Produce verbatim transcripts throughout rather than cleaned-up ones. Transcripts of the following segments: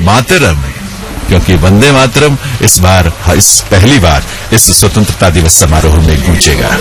मातरम, क्योंकि वंदे मातरम इस बार इस पहली बार इस स्वतंत्रता दिवस समारोह में गूंजेगा।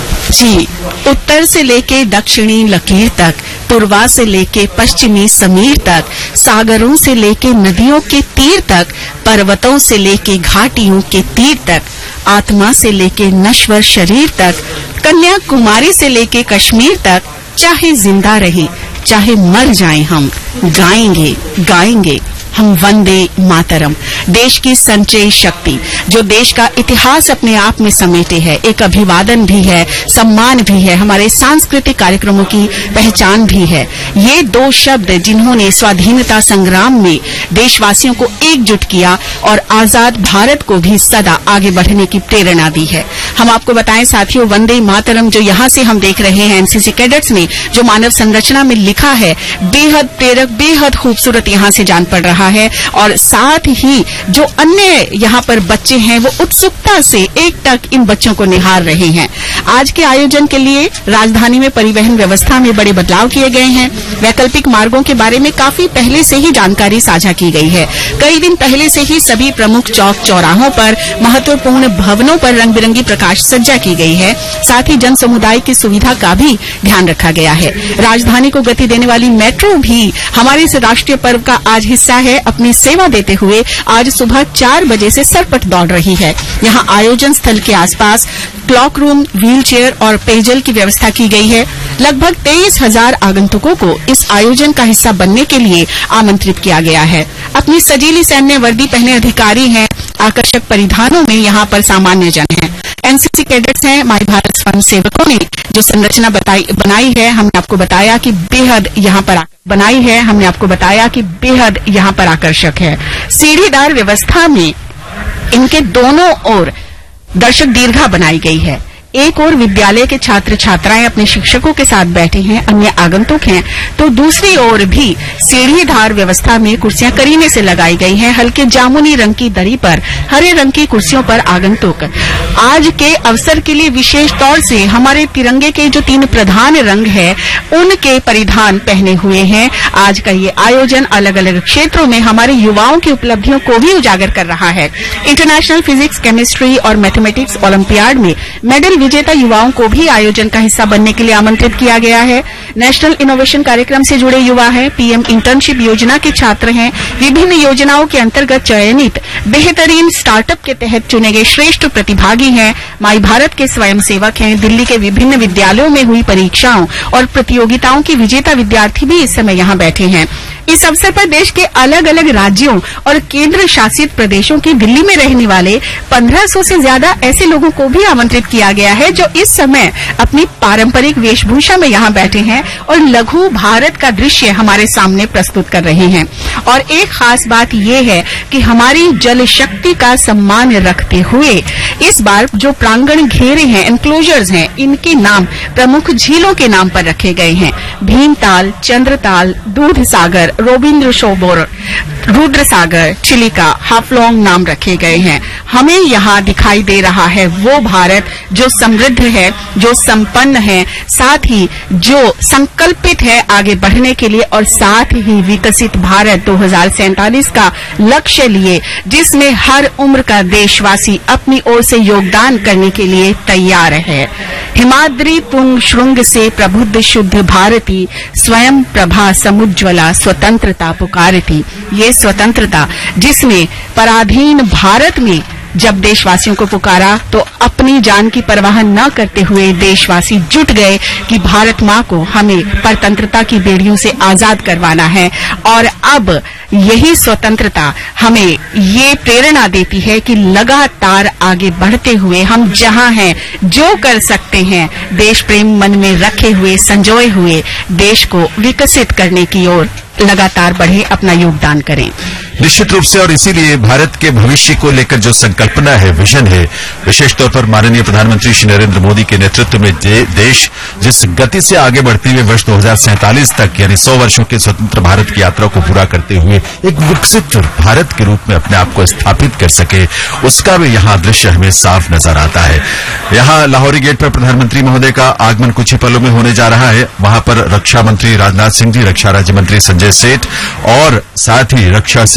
जी, उत्तर से लेके दक्षिणी लकीर तक, पूर्वा से लेके पश्चिमी समीर तक, सागरों से लेके नदियों के तीर तक, पर्वतों से लेके घाटियों के तीर तक, आत्मा से लेके नश्वर शरीर तक, कन्याकुमारी से लेके कश्मीर तक, चाहे जिंदा रहे चाहे मर जाएं, हम गाएंगे गाएंगे हम वंदे मातरम। देश की संचय शक्ति जो देश का इतिहास अपने आप में समेटे है, एक अभिवादन भी है, सम्मान भी है, हमारे सांस्कृतिक कार्यक्रमों की पहचान भी है। ये दो शब्द जिन्होंने स्वाधीनता संग्राम में देशवासियों को एकजुट किया और आजाद भारत को भी सदा आगे बढ़ने की प्रेरणा दी है। हम आपको बताएं साथियों, वंदे मातरम जो यहाँ से हम देख रहे हैं, एनसीसी कैडेट्स ने जो मानव संरचना में लिखा है, बेहद प्रेरक, बेहद खूबसूरत यहाँ से जान पड़ रहा है। और साथ ही जो अन्य यहाँ पर बच्चे हैं वो उत्सुकता से एकटक इन बच्चों को निहार रहे हैं। आज के आयोजन के लिए राजधानी में परिवहन व्यवस्था में बड़े बदलाव किए गए हैं। वैकल्पिक मार्गों के बारे में काफी पहले से ही जानकारी साझा की गई है। कई दिन पहले से ही सभी प्रमुख चौक चौराहों पर, महत्वपूर्ण भवनों पर रंग बिरंगी प्रकाश सज्जा की गई है। साथ ही जन समुदाय की सुविधा का भी ध्यान रखा गया है। राजधानी को गति देने वाली मेट्रो भी हमारे इस राष्ट्रीय पर्व का आज हिस्सा है। अपनी सेवा देते हुए आज सुबह चार बजे से सरपट दौड़ रही है। यहाँ आयोजन स्थल के आसपास क्लॉक रूम, व्हील चेयर और पेयजल की व्यवस्था की गई है। लगभग तेईस हजार आगंतुकों को इस आयोजन का हिस्सा बनने के लिए आमंत्रित किया गया है। अपनी सजीली सैन्य वर्दी पहने अधिकारी हैं, आकर्षक परिधानों में यहाँ पर सामान्य जन हैं। एनसीसी कैडेट्स हैं, माई भारत स्वयं सेवकों ने जो संरचना बताई बनाई है, हमने आपको बताया कि बेहद यहाँ पर बनाई है हमने आपको बताया कि बेहद यहाँ पर आकर्षक है। सीढ़ीदार व्यवस्था में इनके दोनों ओर दर्शक दीर्घा बनाई गई है। एक ओर विद्यालय के छात्र छात्राएं अपने शिक्षकों के साथ बैठे हैं, अन्य आगंतुक हैं, तो दूसरी ओर भी सीढ़ीदार व्यवस्था में कुर्सियां करीने से लगाई गई हैं। हल्के जामुनी रंग की दरी पर हरे रंग की कुर्सियों पर आगंतुक आज के अवसर के लिए विशेष तौर से हमारे तिरंगे के जो तीन प्रधान रंग है उनके परिधान पहने हुए हैं। आज का ये आयोजन अलग अलग क्षेत्रों में हमारे युवाओं की उपलब्धियों को भी उजागर कर रहा है। इंटरनेशनल फिजिक्स, केमिस्ट्री और मैथमेटिक्स ओलंपियाड में मेडल विजेता युवाओं को भी आयोजन का हिस्सा बनने के लिए आमंत्रित किया गया है। नेशनल इनोवेशन कार्यक्रम से जुड़े युवा हैं, पीएम इंटर्नशिप योजना के छात्र हैं, विभिन्न योजनाओं के अंतर्गत चयनित बेहतरीन स्टार्टअप के तहत चुने गए श्रेष्ठ प्रतिभागी हैं, माई भारत के स्वयंसेवक हैं, दिल्ली के विभिन्न विद्यालयों में हुई परीक्षाओं और प्रतियोगिताओं के विजेता विद्यार्थी भी इस समय यहाँ बैठे हैं। इस अवसर पर देश के अलग अलग राज्यों और केंद्र शासित प्रदेशों की दिल्ली में रहने वाले पंद्रह सौ से ज्यादा ऐसे लोगों को भी आमंत्रित किया गया है जो इस समय अपनी पारंपरिक वेशभूषा में यहाँ बैठे हैं और लघु भारत का दृश्य हमारे सामने प्रस्तुत कर रहे हैं। और एक खास बात ये है कि हमारी जल शक्ति का सम्मान रखते हुए इस बार जो प्रांगण घेरे हैं, एनक्लोजर्स हैं, इनके नाम प्रमुख झीलों के नाम पर रखे गए हैं। भीमताल, चंद्रताल, दूध सागर, रोबिंद्र सरोवर, रुद्र सागर, चिलिका, हाफलोंग नाम रखे गए हैं। हमें यहाँ दिखाई दे रहा है वो भारत जो समृद्ध है, जो संपन्न है, साथ ही जो संकल्पित है आगे बढ़ने के लिए और साथ ही विकसित भारत दो हज़ार सैंतालीस का लक्ष्य लिए, जिसमें हर उम्र का देशवासी अपनी ओर से योगदान करने के लिए तैयार है। हिमाद्री तुंग श्रृंग से प्रबुद्ध शुद्ध भारती, स्वयं प्रभा समुज्ज्वला स्वतंत्रता पुकारती। ये स्वतंत्रता जिसने पराधीन भारत में जब देशवासियों को पुकारा तो अपनी जान की परवाह न करते हुए देशवासी जुट गए कि भारत माँ को हमें परतंत्रता की बेड़ियों से आजाद करवाना है। और अब यही स्वतंत्रता हमें ये प्रेरणा देती है कि लगातार आगे बढ़ते हुए हम जहाँ हैं, जो कर सकते हैं, देश प्रेम मन में रखे हुए, संजोए हुए देश को विकसित करने की ओर लगातार बढ़े, अपना योगदान करें। निश्चित रूप से, और इसीलिए भारत के भविष्य को लेकर जो संकल्पना है, विजन है, विशेष तौर पर माननीय प्रधानमंत्री श्री नरेंद्र मोदी के नेतृत्व में दे, देश जिस गति से आगे बढ़ते हुए वर्ष दो हज़ार सैंतालीस तक यानी सौ वर्षों के स्वतंत्र भारत की यात्रा को पूरा करते हुए एक विकसित भारत के रूप में अपने आप को स्थापित कर सके, उसका भी यहाँ दृश्य हमें साफ नजर आता है। यहाँ लाहौरी गेट पर प्रधानमंत्री महोदय का आगमन कुछ ही पलों में होने जा रहा है। वहां पर रक्षा मंत्री राजनाथ सिंह जी, रक्षा राज्य मंत्री संजय सेठ और साथ ही रक्षा